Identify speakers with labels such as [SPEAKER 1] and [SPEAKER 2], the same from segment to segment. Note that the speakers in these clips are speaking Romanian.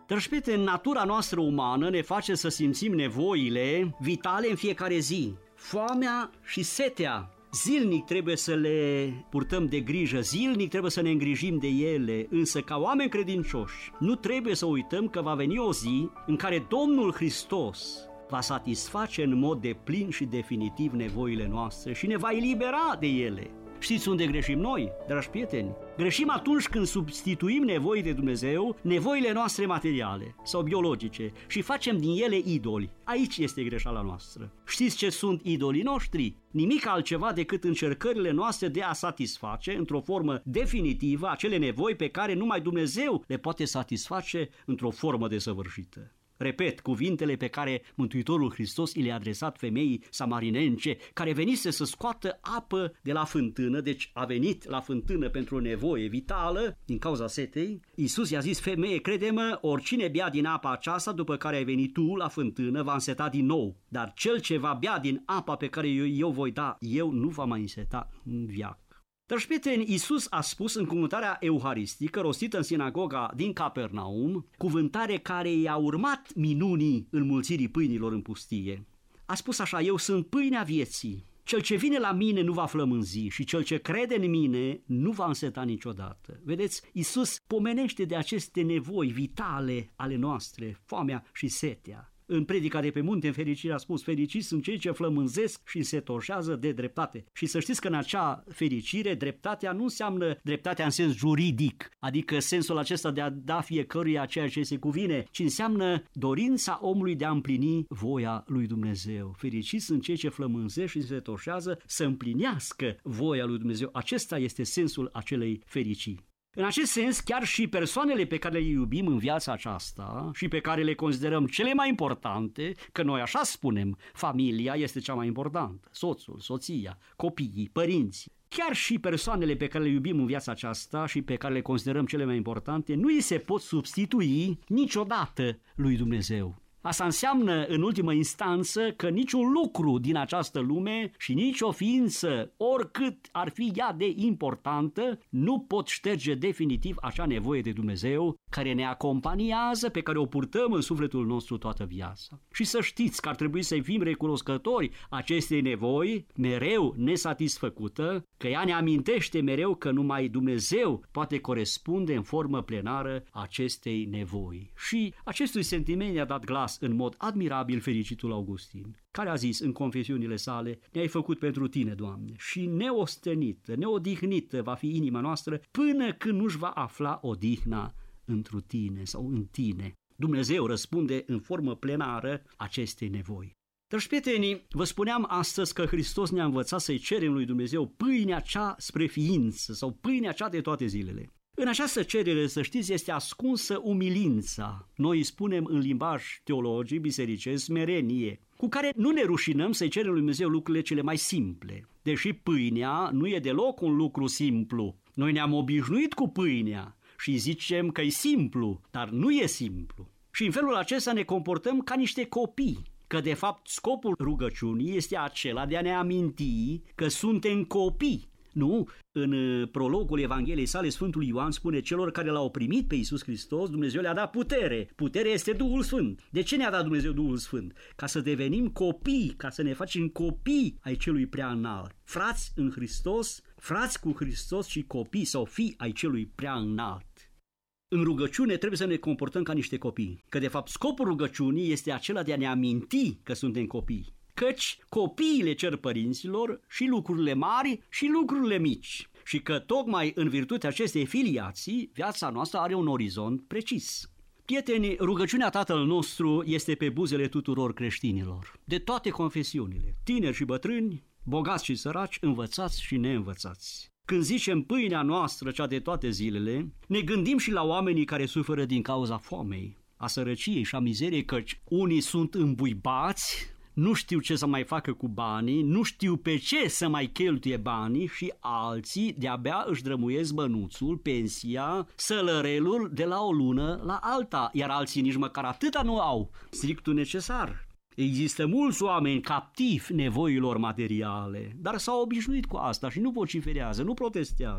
[SPEAKER 1] Dragi prieteni, natura noastră umană ne face să simțim nevoile vitale în fiecare zi. Foamea și setea. Zilnic trebuie să le purtăm de grijă, zilnic trebuie să ne îngrijim de ele, însă ca oameni credincioși nu trebuie să uităm că va veni o zi în care Domnul Hristos va satisface în mod deplin și definitiv nevoile noastre și ne va elibera de ele. Știți unde greșim noi, dragi prieteni? Greșim atunci când substituim nevoile de Dumnezeu, nevoile noastre materiale sau biologice și facem din ele idoli. Aici este greșeala noastră. Știți ce sunt idolii noștri? Nimic altceva decât încercările noastre de a satisface într-o formă definitivă acele nevoi pe care numai Dumnezeu le poate satisface într-o formă desăvârșită. Repet, cuvintele pe care Mântuitorul Hristos i le-a adresat femeii samarinence, care venise să scoată apă de la fântână, deci a venit la fântână pentru o nevoie vitală din cauza setei. Iisus i-a zis: femeie, crede-mă, oricine bea din apa aceasta după care ai venit tu la fântână va înseta din nou, dar cel ce va bea din apa pe care eu voi da, eu nu va mai înseta în veac. Dragi prieteni, Iisus a spus în cuvântarea euharistică rostită în sinagoga din Capernaum, cuvântare care i-a urmat minunii înmulțirii pâinilor în pustie. A spus așa: eu sunt pâinea vieții, cel ce vine la mine nu va flămânzi și cel ce crede în mine nu va înseta niciodată. Vedeți, Iisus pomenește de aceste nevoi vitale ale noastre, foamea și setea. În predica de pe munte, în fericire, a spus: fericiți sunt cei ce flămânzesc și se toșează de dreptate. Și să știți că în acea fericire, dreptatea nu înseamnă dreptatea în sens juridic, adică sensul acesta de a da fiecăruia ceea ce se cuvine, ci înseamnă dorința omului de a împlini voia lui Dumnezeu. Fericiți sunt cei ce flămânzesc și se toșează să împlinească voia lui Dumnezeu. Acesta este sensul acelei fericiri. În acest sens, chiar și persoanele pe care le iubim în viața aceasta și pe care le considerăm cele mai importante, că noi așa spunem, familia este cea mai importantă, soțul, soția, copiii, părinții, chiar și persoanele pe care le iubim în viața aceasta și pe care le considerăm cele mai importante, nu îi se pot substitui niciodată lui Dumnezeu. Asta înseamnă, în ultimă instanță, că niciun lucru din această lume și nicio ființă, oricât ar fi ea de importantă, nu pot șterge definitiv acea nevoie de Dumnezeu care ne acompaniază, pe care o purtăm în sufletul nostru toată viața. Și să știți că ar trebui să fim recunoscători acestei nevoi mereu nesatisfăcută, că ea ne amintește mereu că numai Dumnezeu poate corespunde în formă plenară acestei nevoi. Și acestui sentiment i-a dat glas în mod admirabil fericitul Augustin, care a zis în confesiunile sale: ne-ai făcut pentru tine, Doamne, și neostenită, neodihnită va fi inima noastră până când nu-și va afla odihna întru tine sau în tine. Dumnezeu răspunde în formă plenară acestei nevoi. Dragi prieteni, vă spuneam astăzi că Hristos ne-a învățat să-i cerem lui Dumnezeu pâinea cea spre ființă sau pâinea cea de toate zilele. În această cerere, să știți, este ascunsă umilința. Noi îi spunem în limbaj teologic bisericesc smerenie, cu care nu ne rușinăm să-i cerem lui Dumnezeu lucrurile cele mai simple. Deși pâinea nu e deloc un lucru simplu. Noi ne-am obișnuit cu pâinea și zicem că e simplu, dar nu e simplu. Și în felul acesta ne comportăm ca niște copii, că de fapt scopul rugăciunii este acela de a ne aminti că suntem copii. Nu, în prologul Evangheliei sale, Sfântul Ioan spune: celor care l-au primit pe Iisus Hristos, Dumnezeu le-a dat putere. Puterea este Duhul Sfânt. De ce ne-a dat Dumnezeu Duhul Sfânt? Ca să devenim copii, ca să ne facem copii ai celui prea înalt. Frați în Hristos, frați cu Hristos și copii sau fii ai celui prea înalt. În rugăciune trebuie să ne comportăm ca niște copii, că de fapt scopul rugăciunii este acela de a ne aminti că suntem copii. Căci copiii le cer părinților și lucrurile mari și lucrurile mici. Și că tocmai în virtutea acestei filiații, viața noastră are un orizont precis. Prieteni, rugăciunea Tatăl nostru este pe buzele tuturor creștinilor, de toate confesiunile, tineri și bătrâni, bogați și săraci, învățați și neînvățați. Când zicem pâinea noastră, cea de toate zilele, ne gândim și la oamenii care suferă din cauza foamei, a sărăciei și a mizeriei, căci unii sunt îmbuibați, nu știu ce să mai facă cu banii, nu știu pe ce să mai cheltuie banii și alții de-abia își drămuiesc bănuțul, pensia, sălărelul de la o lună la alta, iar alții nici măcar atâta nu au, strictul necesar. Există mulți oameni captivi nevoilor materiale, dar s-au obișnuit cu asta și nu vociferează, nu protestează.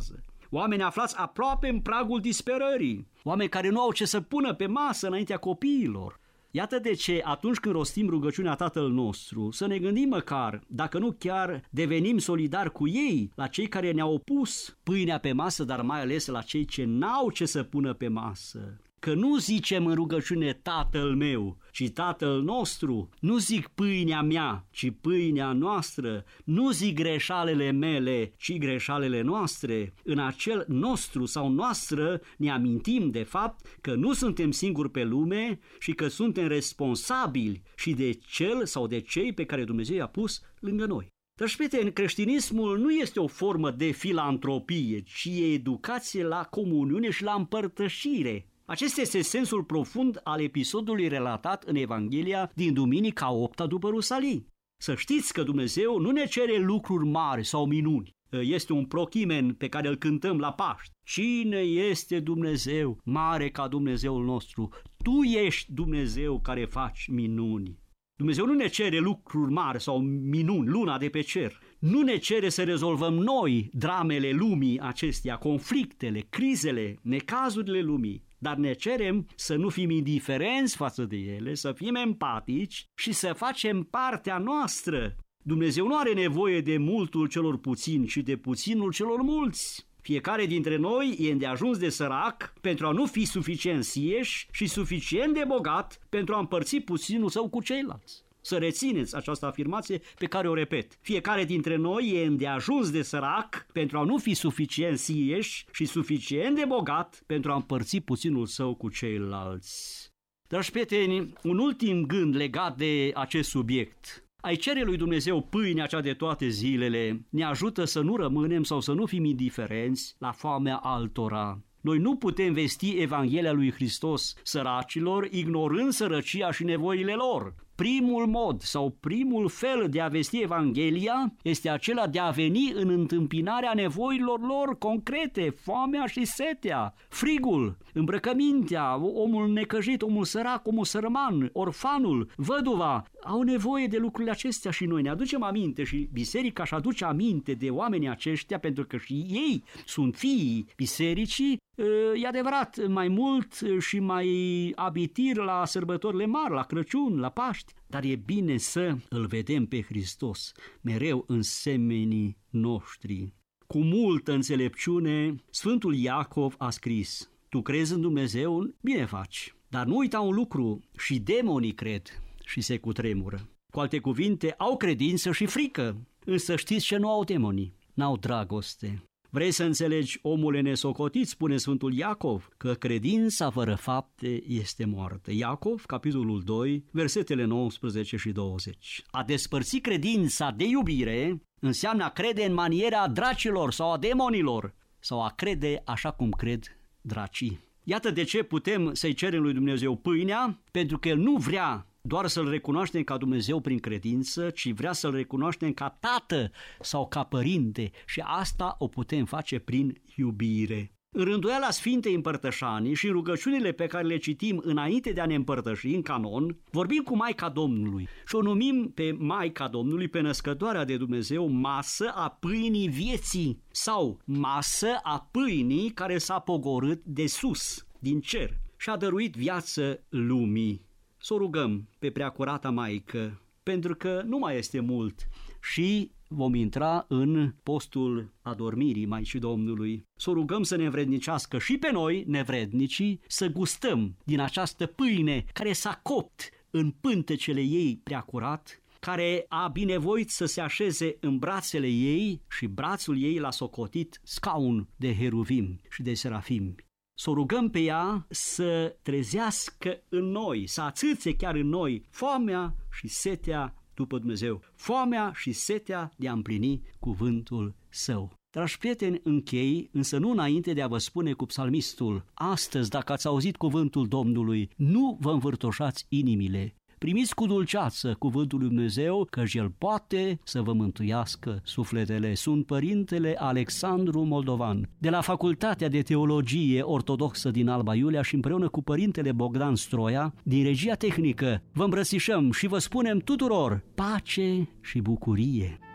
[SPEAKER 1] oameni aflați aproape în pragul disperării, oameni care nu au ce să pună pe masă înaintea copiilor. Iată de ce atunci când rostim rugăciunea Tatăl nostru, să ne gândim măcar, dacă nu chiar devenim solidari cu ei, la cei care ne-au opus pâinea pe masă, dar mai ales la cei ce n-au ce să pună pe masă. Că nu zicem în rugăciune Tatăl meu, ci Tatăl nostru, nu zic pâinea mea, ci pâinea noastră, nu zic greșalele mele, ci greșalele noastre. În acel nostru sau noastră ne amintim de fapt că nu suntem singuri pe lume și că suntem responsabili și de cel sau de cei pe care Dumnezeu i-a pus lângă noi. Dragi prieteni, creștinismul nu este o formă de filantropie, ci e educație la comuniune și la împărtășire. Acesta este sensul profund al episodului relatat în Evanghelia din Duminica 8-a după Rusalii. Să știți că Dumnezeu nu ne cere lucruri mari sau minuni. Este un prochimen pe care îl cântăm la Paști. Cine este Dumnezeu mare ca Dumnezeul nostru? Tu ești Dumnezeu care faci minuni. Dumnezeu nu ne cere lucruri mari sau minuni, luna de pe cer. Nu ne cere să rezolvăm noi dramele lumii acestea, conflictele, crizele, necazurile lumii. Dar ne cerem să nu fim indiferenți față de ele, să fim empatici și să facem partea noastră. Dumnezeu nu are nevoie de multul celor puțini, ci de puținul celor mulți. Fiecare dintre noi e îndeajuns de sărac pentru a nu fi suficient sieș și suficient de bogat pentru a împărți puținul său cu ceilalți. Să rețineți această afirmație pe care o repet. Fiecare dintre noi e îndeajuns de sărac pentru a nu fi suficient sieș și suficient de bogat pentru a împărți puținul său cu ceilalți. Dragi prieteni, un ultim gând legat de acest subiect. Ai cere lui Dumnezeu pâinea cea de toate zilele ne ajută să nu rămânem sau să nu fim indiferenți la foamea altora. Noi nu putem vesti Evanghelia lui Hristos săracilor ignorând sărăcia și nevoile lor. Primul mod sau primul fel de a vesti Evanghelia este acela de a veni în întâmpinarea nevoilor lor concrete, foamea și setea, frigul, îmbrăcămintea, omul necăjit, omul sărac, omul sărman, orfanul, văduva, au nevoie de lucrurile acestea și noi ne aducem aminte și biserica își aduce aminte de oamenii aceștia pentru că și ei sunt fiii bisericii. E adevărat, mai mult și mai abitir la sărbătorile mari, la Crăciun, la Paști, dar e bine să îl vedem pe Hristos mereu în semenii noștri. Cu multă înțelepciune, Sfântul Iacov a scris: tu crezi în Dumnezeu? Bine faci, dar nu uita un lucru, și demonii cred și se cutremură. Cu alte cuvinte, au credință și frică, însă știți ce nu au demonii? N-au dragoste. Vrei să înțelegi, omule nesocotit, spune Sfântul Iacov, că credința fără fapte este moartă. Iacov, capitolul 2, versetele 19 și 20. A despărți credința de iubire înseamnă a crede în maniera dracilor sau a demonilor, sau a crede așa cum cred dracii. Iată de ce putem să-i cerem lui Dumnezeu pâinea, pentru că El nu vrea doar să-L recunoaștem ca Dumnezeu prin credință, ci vrea să-L recunoaștem ca Tată sau ca Părinte și asta o putem face prin iubire. În rânduiala Sfintei Împărtășanii și în rugăciunile pe care le citim înainte de a ne împărtăși în canon, vorbim cu Maica Domnului și o numim pe Maica Domnului, pe Născătoarea de Dumnezeu, masă a pâinii vieții sau masă a pâinii care s-a pogorât de sus, din cer și a dăruit viață lumii. Să o rugăm pe Preacurata Maică, pentru că nu mai este mult și vom intra în postul adormirii Maicii Domnului. Să o rugăm să ne învrednicească și pe noi, nevrednicii, să gustăm din această pâine care s-a copt în pântecele ei preacurat, care a binevoit să se așeze în brațele ei și brațul ei l-a socotit scaun de heruvim și de serafim. Să o rugăm pe ea să trezească în noi, să ațâțe chiar în noi foamea și setea după Dumnezeu, foamea și setea de a împlini cuvântul Său. Dragi prieteni, închei, însă nu înainte de a vă spune cu psalmistul: astăzi, dacă ați auzit cuvântul Domnului, nu vă învârtoșați inimile. Primiți cu dulceață cuvântul lui Dumnezeu, căci El poate să vă mântuiască sufletele. Sunt Părintele Alexandru Moldovan, de la Facultatea de Teologie Ortodoxă din Alba Iulia și împreună cu Părintele Bogdan Stroia, din Regia Tehnică, vă îmbrățișăm și vă spunem tuturor pace și bucurie.